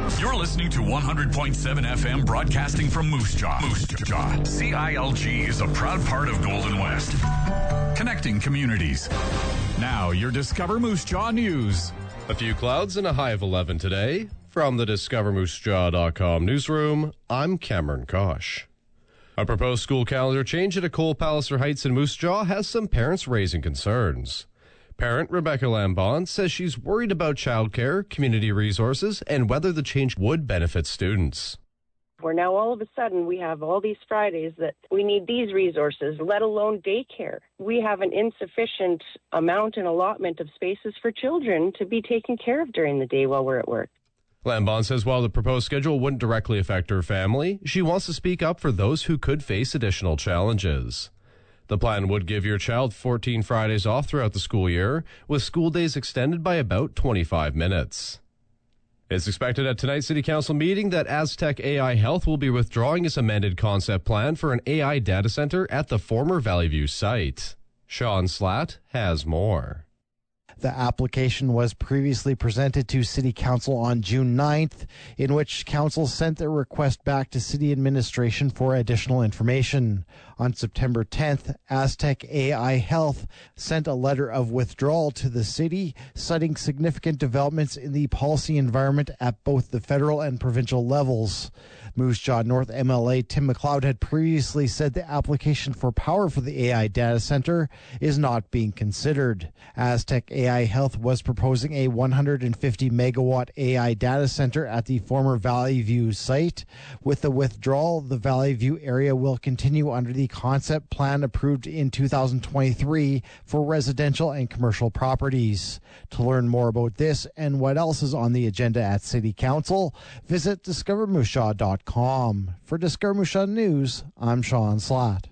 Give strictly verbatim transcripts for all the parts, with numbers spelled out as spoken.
You're listening to one hundred point seven F M broadcasting from Moose Jaw. Moose Jaw. C I L G is a proud part of Golden West. Connecting communities. Now, your Discover Moose Jaw news. A few clouds and a high of eleven today. From the discover moose jaw dot com newsroom, I'm Cameron Kosh. A proposed school calendar change at Cole Palliser Heights in Moose Jaw has some parents raising concerns. Parent Rebecca Lambon says she's worried about childcare, community resources, and whether the change would benefit students. Where now all of a sudden we have all these Fridays that we need these resources, let alone daycare. We have an insufficient amount and allotment of spaces for children to be taken care of during the day while we're at work. Lambon says while the proposed schedule wouldn't directly affect her family, she wants to speak up for those who could face additional challenges. The plan would give your child fourteen Fridays off throughout the school year, with school days extended by about twenty-five minutes. It's expected at tonight's City Council meeting that Aztec A I Health will be withdrawing its amended concept plan for an A I data center at the former Valley View site. Sean Slatt has more. The application was previously presented to City Council on June ninth, in which Council sent the request back to City Administration for additional information. On September tenth, Aztec A I Health sent a letter of withdrawal to the City, citing significant developments in the policy environment at both the federal and provincial levels. Moose Jaw North M L A Tim McLeod had previously said the application for power for the A I data center is not being considered. Aztec A I Health was proposing a one hundred fifty megawatt A I data center at the former Valley View site. With the withdrawal, the Valley View area will continue under the concept plan approved in two thousand twenty-three for residential and commercial properties. To learn more about this and what else is on the agenda at City Council, visit discover moose jaw dot com. For Discover Moose Jaw News, I'm Sean Slatt.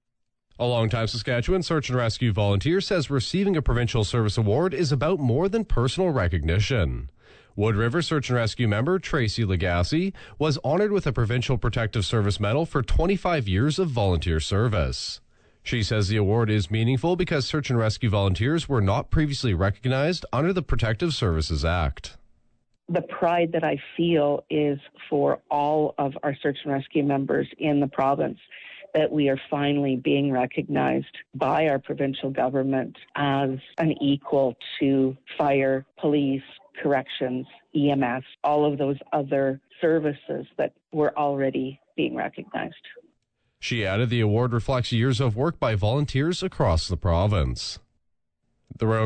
A longtime Saskatchewan search and rescue volunteer says receiving a provincial service award is about more than personal recognition. Wood River Search and Rescue member Tracy Legacy was honored with a Provincial Protective Service Medal for twenty-five years of volunteer service. She says the award is meaningful because search and rescue volunteers were not previously recognized under the Protective Services Act. The pride that I feel is for all of our search and rescue members in the province, that we are finally being recognized by our provincial government as an equal to fire, police, corrections, E M S, all of those other services that were already being recognized. She added the award reflects years of work by volunteers across the province. The Royal